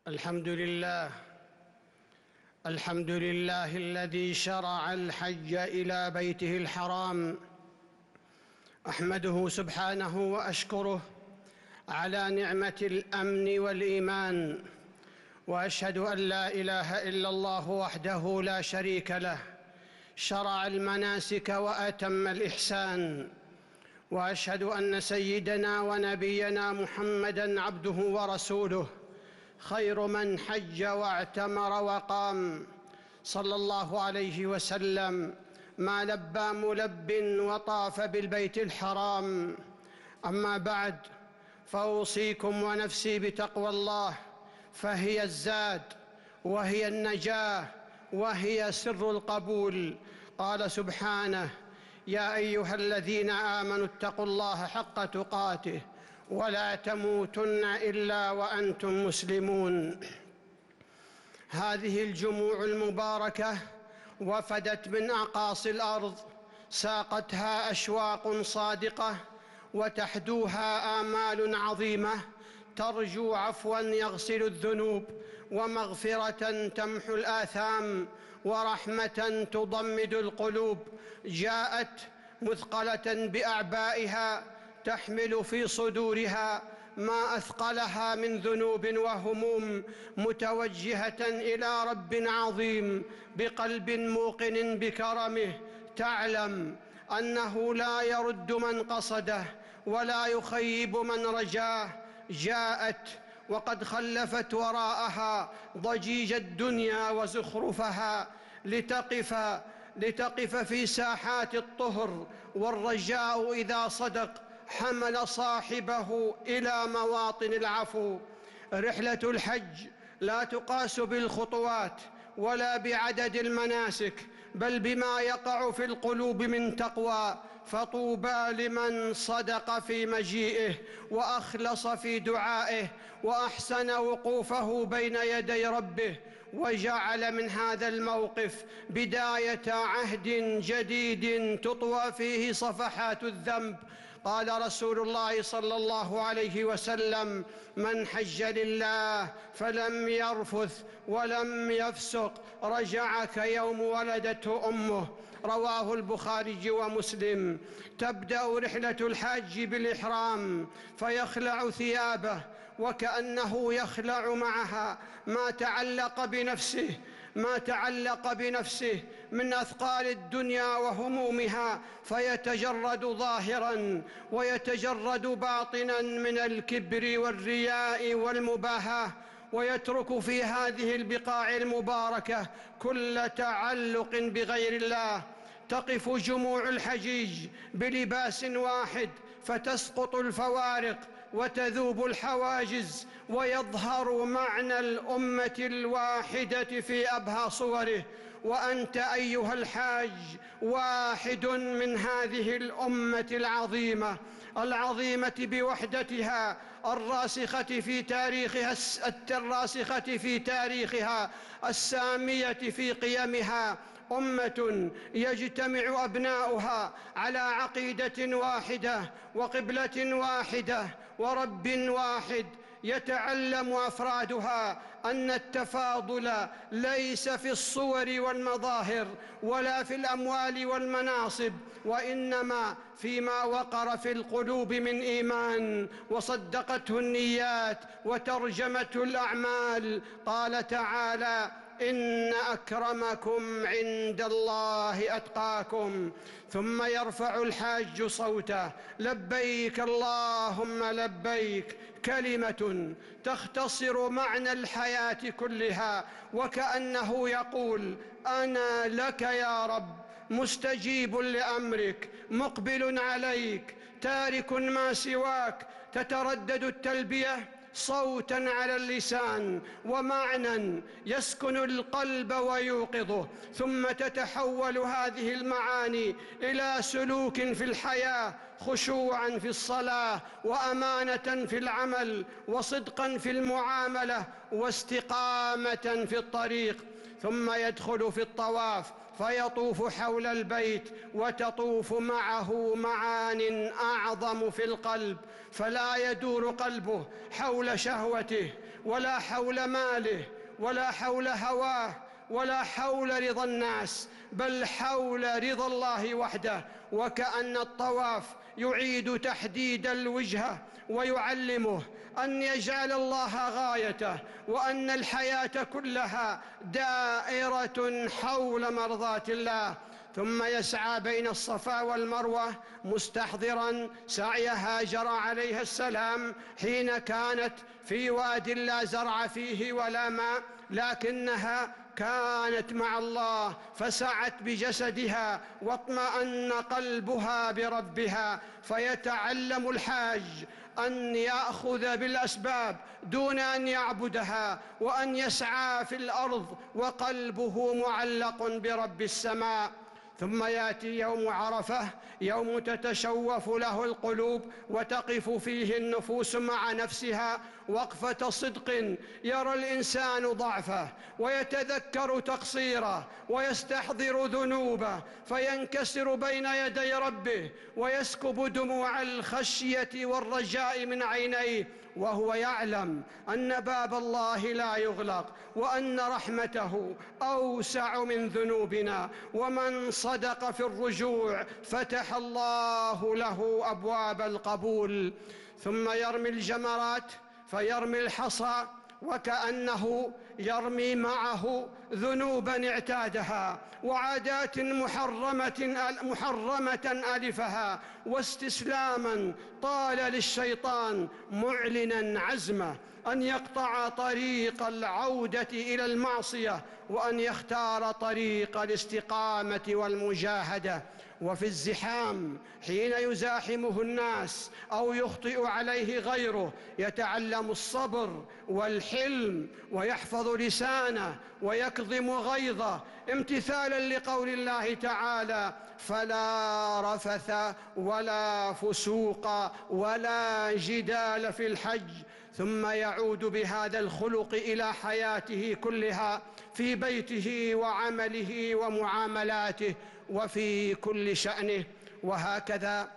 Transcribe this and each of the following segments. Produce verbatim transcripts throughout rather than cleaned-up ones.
الحمد لله الحمد لله الذي شرع الحج إلى بيته الحرام. أحمده سبحانه وأشكره على نعمة الأمن والإيمان، وأشهد أن لا إله إلا الله وحده لا شريك له، شرع المناسك وأتم الإحسان. وأشهد أن سيدنا ونبينا محمدًا عبده ورسوله، خير من حج واعتمر وقام، صلى الله عليه وسلم، ما لبى ملب وطاف بالبيت الحرام. أما بعد، فأوصيكم ونفسي بتقوى الله، فهي الزاد وهي النجاة وهي سر القبول. قال سبحانه: يا أيها الذين آمنوا اتقوا الله حق تقاته ولا تموتن إلا وأنتم مسلمون. هذه الجموع المباركة وفدت من أقاصي الأرض، ساقتها أشواق صادقة وتحدوها آمال عظيمة، ترجو عفواً يغسل الذنوب، ومغفرة تمحو الآثام، ورحمة تضمد القلوب. جاءت مثقلة بأعبائها، تحمل في صدورها ما أثقلها من ذنوب وهموم، متوجهة إلى رب عظيم بقلب موقن بكرمه، تعلم أنه لا يرد من قصده ولا يخيب من رجاه. جاءت وقد خلفت وراءها ضجيج الدنيا وزخرفها، لتقف لتقف في ساحات الطهر، والرجاء إذا صدق حمل صاحبه إلى مواطن العفو. رحلة الحج لا تقاس بالخطوات ولا بعدد المناسك، بل بما يقع في القلوب من تقوى. فطوبى لمن صدق في مجيئه وأخلص في دعائه وأحسن وقوفه بين يدي ربه، وجعل من هذا الموقف بداية عهد جديد تطوى فيه صفحات الذنب. قال رسول الله صلى الله عليه وسلم: من حج لله فلم يرفث ولم يفسق رجع كيوم ولدته أمه. رواه البخاري ومسلم. تبدأ رحلة الحاج بالإحرام، فيخلع ثيابه وكأنه يخلع معها ما تعلق بنفسه ما تعلق بنفسه من أثقال الدنيا وهمومها، فيتجرد ظاهراً ويتجرد باطناً من الكبر والرياء والمباهاة، ويترك في هذه البقاع المباركة كل تعلق بغير الله. تقف جموع الحجيج بلباس واحد، فتسقط الفوارق وتذوب الحواجز، ويظهر معنى الأمة الواحدة في أبهى صوره. وأنت أيها الحاج واحد من هذه الأمة العظيمة العظيمة بوحدتها، الراسخة في تاريخها الراسخة في تاريخها السامية في قيمها. أمة يجتمع أبناؤها على عقيدة واحدة وقبلة واحدة ورب واحد. يتعلم أفرادها أن التفاضل ليس في الصور والمظاهر ولا في الأموال والمناصب، وإنما فيما وقر في القلوب من إيمان وصدقته النيات وترجمته الأعمال. قال تعالى: إن أكرمكم عند الله أتقاكم. ثم يرفع الحاج صوته: لبيك اللهم لبيك، كلمة تختصر معنى الحياة كلها، وكأنه يقول: أنا لك يا رب، مستجيب لأمرك، مقبل عليك، تارك ما سواك. تتردد التلبية صوتاً على اللسان ومعنى يسكن القلب ويوقظه، ثم تتحول هذه المعاني إلى سلوك في الحياة، خشوعاً في الصلاة، وأمانة في العمل، وصدقاً في المعاملة، واستقامة في الطريق. ثم يدخل في الطواف، فيطوف حول البيت وتطوف معه معان أعظم في القلب، فلا يدور قلبه حول شهوته ولا حول ماله ولا حول هواه ولا حول رضا الناس، بل حول رضا الله وحده. وكأن الطواف يعيد تحديد الوجهة ويعلمه أن يجعل الله غايته، وأن الحياة كلها دائرة حول مرضاة الله. ثم يسعى بين الصفا والمروة مستحضراً سعي هاجر عليها السلام حين كانت في واد لا زرع فيه ولا ماء، لكنها كانت مع الله فسعت بجسدها واطمأن قلبها بربها. فيتعلم الحاج أن يأخذ بالأسباب دون أن يعبدها، وأن يسعى في الأرض وقلبه معلق برب السماء. ثم يأتي يوم عرفة، يوم تتشوف له القلوب وتقف فيه النفوس مع نفسها وقفة صدق، يرى الإنسان ضعفه ويتذكر تقصيره ويستحضر ذنوبه، فينكسر بين يدي ربه ويسكب دموع الخشية والرجاء من عينيه، وهو يعلم أن باب الله لا يغلق، وأن رحمته أوسع من ذنوبنا. ومن صدق في الرجوع فتح الله له أبواب القبول. ثم يرمي الجمرات فيرمي الحصى وكأنه يرمي معه ذنوبا اعتادها وعادات محرمة محرمة ألفها، واستسلاما طال للشيطان، معلنا عزمه أن يقطع طريق العودة إلى المعصية وأن يختار طريق الاستقامة والمجاهدة. وفي الزحام حين يزاحمه الناس أو يخطئ عليه غيره يتعلم الصبر والحلم ويحفظ لسانه ويكظم غيظه، امتثالا لقول الله تعالى: فلا رفث ولا فسوق ولا جدال في الحج. ثم يعود بهذا الخلق إلى حياته كلها، في بيته وعمله ومعاملاته وفي كل شأنه. وهكذا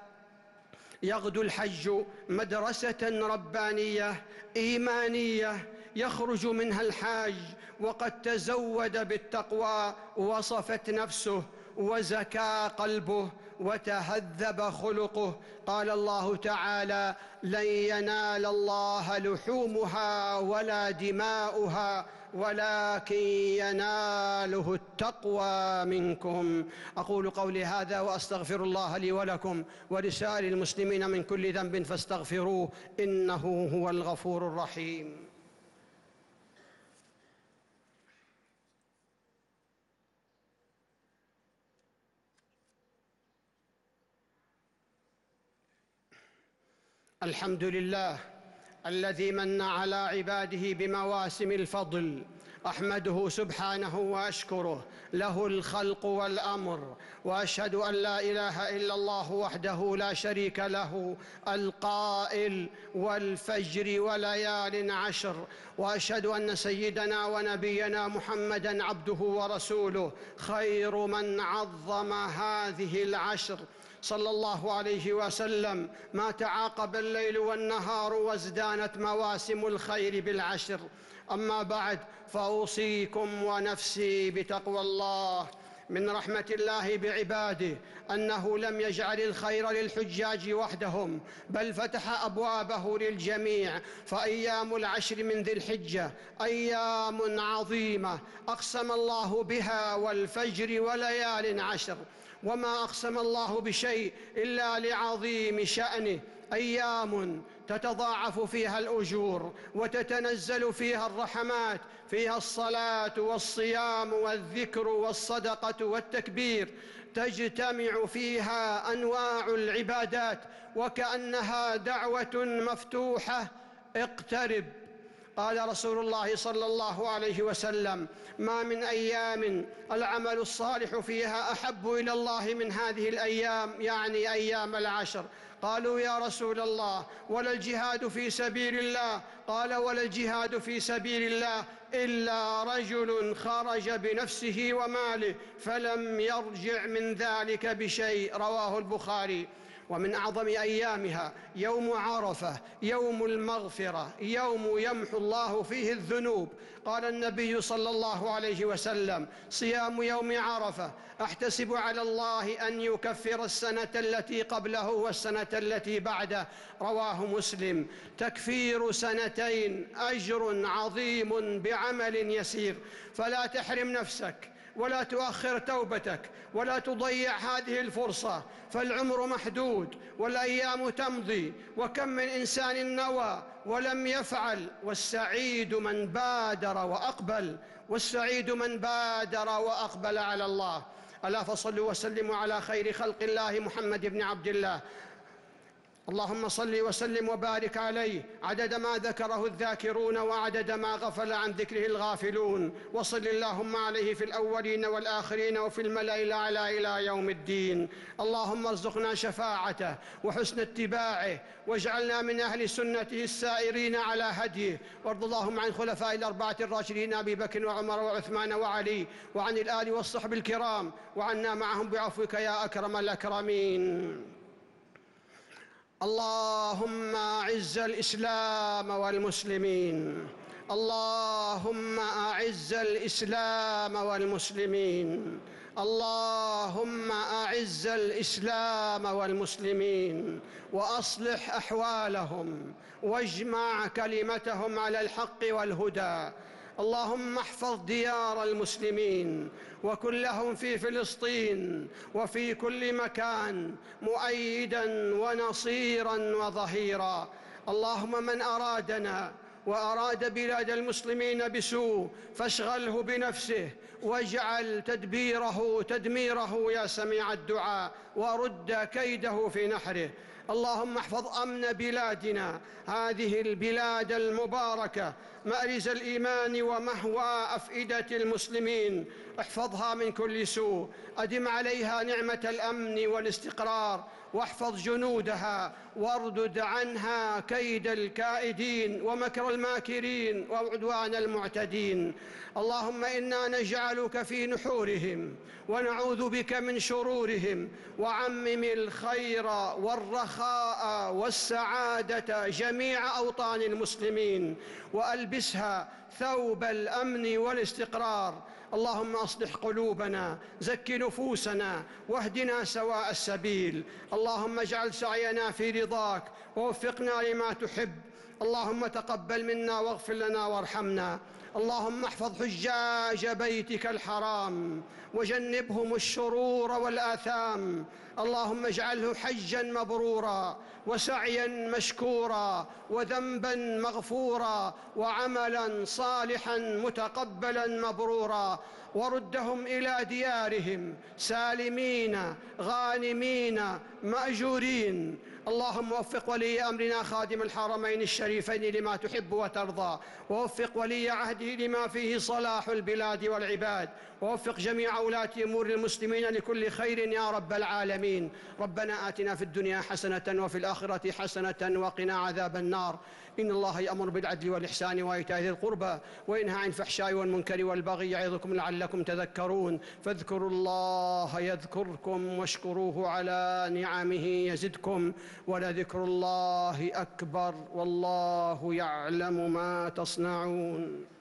يغدو الحج مدرسة ربانية إيمانية يخرج منها الحاج وقد تزود بالتقوى، وصفت نفسه وزكى قلبه وتهذب خلقه. قال الله تعالى: لن ينال الله لحومها ولا دماؤها ولكن يناله التقوى منكم. أقول قولي هذا وأستغفر الله لي ولكم ولسائر المسلمين من كل ذنب فاستغفروه إنه هو الغفور الرحيم. الحمد لله الذي من على عباده بمواسم الفضل، أحمده سبحانه وأشكره، له الخلق والأمر، وأشهد أن لا إله إلا الله وحده لا شريك له القائل: والفجر وليال عشر. وأشهد أن سيدنا ونبينا محمدًا عبده ورسوله، خير من عظم هذه العشر، صلى الله عليه وسلم. ما تعاقب الليل والنهار وازدانت مواسم الخير بالعشر. أما بعد، فأوصيكم ونفسي بتقوى الله. من رحمة الله بعباده أنه لم يجعل الخير للحجاج وحدهم، بل فتح أبوابه للجميع. فأيام العشر من ذي الحجة أيام عظيمة أقسم الله بها: والفجر وليال عشر. وما أقسم الله بشيء إلا لعظيم شأنه. أيام تتضاعف فيها الأجور وتتنزل فيها الرحمات، فيها الصلاة والصيام والذكر والصدقة والتكبير، تجتمع فيها أنواع العبادات وكأنها دعوة مفتوحة: اقترب. قال رسول الله صلى الله عليه وسلم: ما من أيام العمل الصالح فيها أحب إلى الله من هذه الأيام، يعني أيام العشر. قالوا يا رسول الله ولا الجهاد في سبيل الله؟ قال ولا الجهاد في سبيل الله إلا رجل خرج بنفسه وماله فلم يرجع من ذلك بشيء، رواه البخاري. ومن أعظم أيامها يوم عرفة، يوم المغفرة، يوم يمحو الله فيه الذنوب. قال النبي صلى الله عليه وسلم: صيام يوم عرفة أحتسب على الله أن يكفر السنة التي قبله والسنة التي بعده، رواه مسلم. تكفير سنتين أجر عظيم بعمل يسير، فلا تحرم نفسك ولا تؤخر توبتك ولا تضيع هذه الفرصة، فالعمر محدود والأيام تمضي، وكم من إنسان نوى ولم يفعل. والسعيد من بادر وأقبل، والسعيد من بادر وأقبل على الله. ألا فصلوا وسلموا على خير خلق الله محمد بن عبد الله. اللهم صل وسلم وبارك عليه عدد ما ذكره الذاكرون وعدد ما غفل عن ذكره الغافلون، وصل اللهم عليه في الأولين والآخرين وفي الملأ الأعلى إلى يوم الدين. اللهم ارزقنا شفاعته وحسن اتباعه، واجعلنا من أهل سنته السائرين على هديه. وارض اللهم عن خلفاء الأربعة الراشدين أبي بكر وعمر وعثمان وعلي، وعن الآل والصحب الكرام، وعنا معهم بعفوك يا أكرم الأكرمين. اللهم أعز الإسلام والمسلمين، اللهم أعز الإسلام والمسلمين، اللهم أعز الإسلام والمسلمين، وأصلح أحوالهم واجمع كلمتهم على الحق والهدى. اللهم احفظ ديار المسلمين وكن لهم في فلسطين وفي كل مكان مؤيداً ونصيراً وظهيراً. اللهم من أرادنا وأراد بلاد المسلمين بسوء فاشغله بنفسه، واجعل تدبيره تدميره يا سميع الدعاء، ورد كيده في نحره. اللهم احفظ أمن بلادنا، هذه البلاد المباركة، مأرز الإيمان ومهوى أفئدة المسلمين. احفظها من كل سوء، أدم عليها نعمة الأمن والاستقرار، واحفظ جنودها، واردد عنها كيد الكائدين ومكر الماكرين وعدوان المعتدين. اللهم إنا نجعلك في نحورهم ونعوذ بك من شرورهم، وعمم الخير والرخاء والسعادة جميع أوطان المسلمين، وألبسها ثوب الأمن والاستقرار. اللهم أصلح قلوبنا، زك نفوسنا، واهدنا سواء السبيل. اللهم اجعل سعينا في رضاك ووفقنا لما تحب. اللهم تقبل منا واغفر لنا وارحمنا. اللهم احفظ حجاج بيتك الحرام وجنبهم الشرور والآثام. اللهم اجعله حجا مبرورا وسعيا مشكورا وذنبا مغفورا وعملا صالحا متقبلا مبرورا، وردهم إلى ديارهم سالمين غانمين مأجورين. اللهم وفق ولي أمرنا خادم الحرمين الشريفين لما تحب وترضى، ووفق ولي عهده لما فيه صلاح البلاد والعباد، ووفق جميع ولاة أمور المسلمين لكل خير يا رب العالمين. ربنا آتنا في الدنيا حسنة وفي الآخرة حسنة وقنا عذاب النار. إن الله يأمر بالعدل والإحسان وإيتاء ذي القربى وينهى عن الفحشاء والمنكر والبغي يعظكم لعلكم تذكرون. فاذكروا الله يذكركم واشكروه على نعمه يزدكم، ولذكر الله أكبر والله يعلم ما تصنعون.